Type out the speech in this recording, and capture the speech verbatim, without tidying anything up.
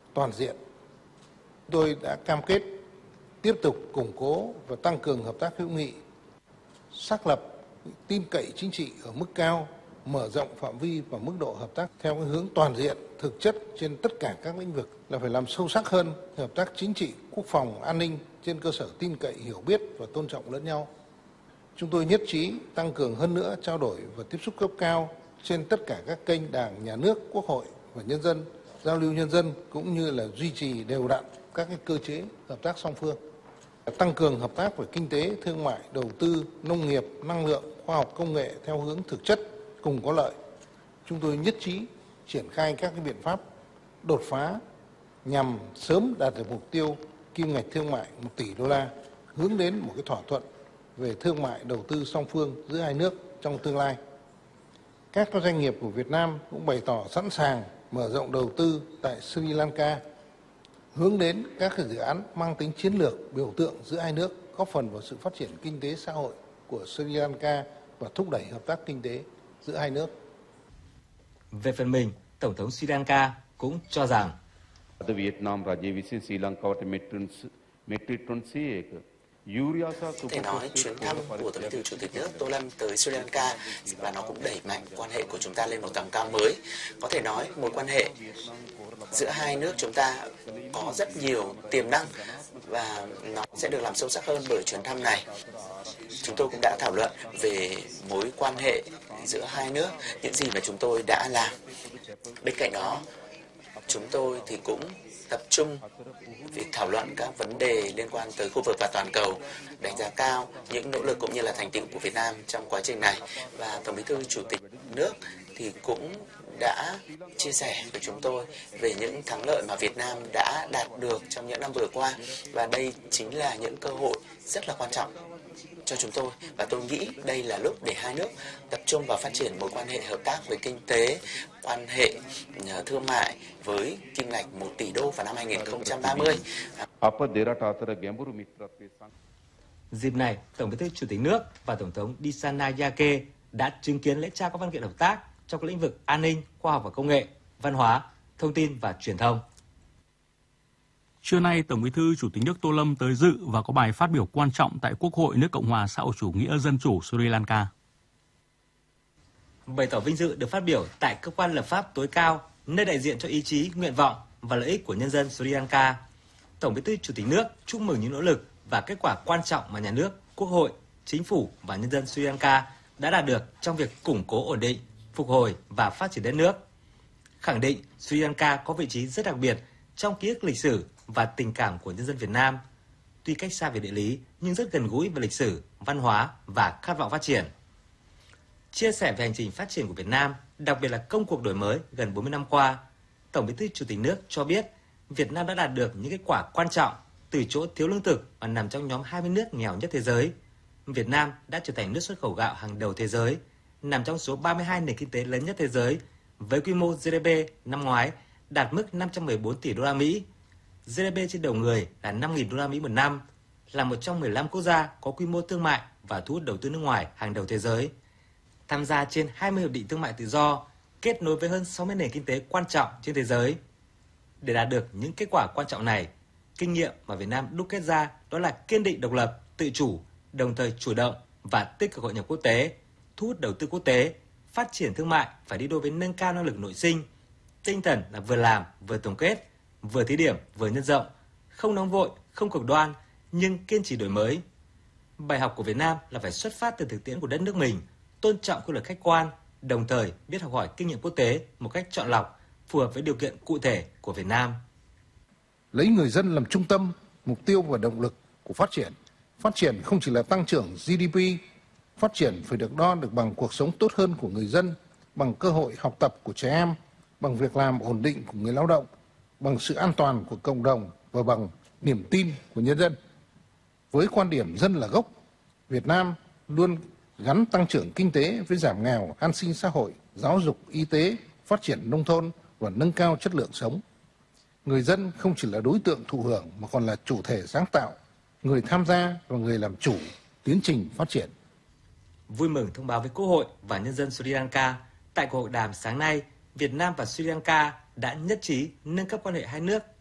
toàn diện. Tôi đã cam kết tiếp tục củng cố và tăng cường hợp tác hữu nghị, xác lập tin cậy chính trị ở mức cao, mở rộng phạm vi và mức độ hợp tác theo cái hướng toàn diện, thực chất trên tất cả các lĩnh vực, là phải làm sâu sắc hơn hợp tác chính trị, quốc phòng, an ninh trên cơ sở tin cậy, hiểu biết và tôn trọng lẫn nhau. Chúng tôi nhất trí tăng cường hơn nữa trao đổi và tiếp xúc cấp cao trên tất cả các kênh Đảng, Nhà nước, Quốc hội và nhân dân, giao lưu nhân dân, cũng như là duy trì đều đặn các cái cơ chế hợp tác song phương. Tăng cường hợp tác về kinh tế, thương mại, đầu tư, nông nghiệp, năng lượng, khoa học công nghệ theo hướng thực chất, cùng có lợi. Chúng tôi nhất trí triển khai các cái biện pháp đột phá nhằm sớm đạt được mục tiêu kim ngạch thương mại một tỷ đô la, hướng đến một cái thỏa thuận về thương mại đầu tư song phương giữa hai nước trong tương lai. Các doanh nghiệp của Việt Nam cũng bày tỏ sẵn sàng mở rộng đầu tư tại Sri Lanka, hướng đến các dự án mang tính chiến lược, biểu tượng giữa hai nước, góp phần vào sự phát triển kinh tế xã hội của Sri Lanka và thúc đẩy hợp tác kinh tế giữa hai nước. Về phần mình, Tổng thống Sri Lanka cũng cho rằng Có thể nói chuyến thăm của Tổng bí thư Chủ tịch nước Tô Lâm tới Sri Lanka và nó cũng đẩy mạnh quan hệ của chúng ta lên một tầm cao mới. Có thể nói mối quan hệ giữa hai nước chúng ta có rất nhiều tiềm năng và nó sẽ được làm sâu sắc hơn bởi chuyến thăm này. Chúng tôi cũng đã thảo luận về mối quan hệ giữa hai nước, những gì mà chúng tôi đã làm. Bên cạnh đó, chúng tôi thì cũng tập trung việc thảo luận các vấn đề liên quan tới khu vực và toàn cầu, đánh giá cao những nỗ lực cũng như là thành tựu của Việt Nam trong quá trình này. Và Tổng bí thư Chủ tịch nước thì cũng đã chia sẻ với chúng tôi về những thắng lợi mà Việt Nam đã đạt được trong những năm vừa qua. Và đây chính là những cơ hội rất là quan trọng cho chúng tôi. Và tôi nghĩ đây là lúc để hai nước tập trung vào phát triển mối quan hệ hợp tác về kinh tế, quan hệ thương mại với kim ngạch một tỷ đô vào năm hai nghìn không trăm ba mươi. Dịp này, Tổng bí thư Chủ tịch nước và Tổng thống Dissanayake đã chứng kiến lễ trao các văn kiện hợp tác trong các lĩnh vực an ninh, khoa học và công nghệ, văn hóa, thông tin và truyền thông. Trưa nay, Tổng bí thư Chủ tịch nước Tô Lâm tới dự và có bài phát biểu quan trọng tại Quốc hội nước Cộng hòa xã hội chủ nghĩa dân chủ Sri Lanka. Bày tỏ vinh dự được phát biểu tại cơ quan lập pháp tối cao, nơi đại diện cho ý chí, nguyện vọng và lợi ích của nhân dân Sri Lanka, Tổng bí thư Chủ tịch nước chúc mừng những nỗ lực và kết quả quan trọng mà nhà nước, Quốc hội, Chính phủ và nhân dân Sri Lanka đã đạt được trong việc củng cố ổn định, phục hồi và phát triển đất nước. Khẳng định Sri Lanka có vị trí rất đặc biệt trong ký ức lịch sử và tình cảm của nhân dân Việt Nam, tuy cách xa về địa lý nhưng rất gần gũi về lịch sử, văn hóa và khát vọng phát triển. Chia sẻ về hành trình phát triển của Việt Nam, đặc biệt là công cuộc đổi mới gần bốn mươi năm qua, Tổng bí thư Chủ tịch nước cho biết Việt Nam đã đạt được những kết quả quan trọng từ chỗ thiếu lương thực và nằm trong nhóm hai mươi nước nghèo nhất thế giới. Việt Nam đã trở thành nước xuất khẩu gạo hàng đầu thế giới, nằm trong số ba mươi hai nền kinh tế lớn nhất thế giới, với quy mô giê đê pê năm ngoái đạt mức năm trăm mười bốn tỷ đô la Mỹ. giê đê pê trên đầu người là năm nghìn đô la Mỹ một năm, là một trong mười lăm quốc gia có quy mô thương mại và thu hút đầu tư nước ngoài hàng đầu thế giới. Tham gia trên hai mươi hiệp định thương mại tự do, kết nối với hơn sáu mươi nền kinh tế quan trọng trên thế giới. Để đạt được những kết quả quan trọng này, kinh nghiệm mà Việt Nam đúc kết ra đó là kiên định độc lập, tự chủ, đồng thời chủ động và tích cực hội nhập quốc tế, thu hút đầu tư quốc tế, phát triển thương mại phải đi đôi với nâng cao năng lực nội sinh. Tinh thần là vừa làm, vừa tổng kết, vừa thí điểm, vừa nhân rộng, không nóng vội, không cực đoan, nhưng kiên trì đổi mới. Bài học của Việt Nam là phải xuất phát từ thực tiễn của đất nước mình, tôn trọng quy luật khách quan, đồng thời biết học hỏi kinh nghiệm quốc tế một cách chọn lọc, phù hợp với điều kiện cụ thể của Việt Nam. Lấy người dân làm trung tâm, mục tiêu và động lực của phát triển. Phát triển không chỉ là tăng trưởng giê đê pê, phát triển phải được đo được bằng cuộc sống tốt hơn của người dân, bằng cơ hội học tập của trẻ em, bằng việc làm ổn định của người lao động, bằng sự an toàn của cộng đồng và bằng niềm tin của nhân dân. Với quan điểm dân là gốc, Việt Nam luôn gắn tăng trưởng kinh tế với giảm nghèo, an sinh xã hội, giáo dục, y tế, phát triển nông thôn và nâng cao chất lượng sống. Người dân không chỉ là đối tượng thụ hưởng mà còn là chủ thể sáng tạo, người tham gia và người làm chủ tiến trình phát triển. Vui mừng thông báo với Quốc hội và nhân dân Sri Lanka, tại cuộc hội đàm sáng nay, Việt Nam và Sri Lanka đã nhất trí nâng cấp quan hệ hai nước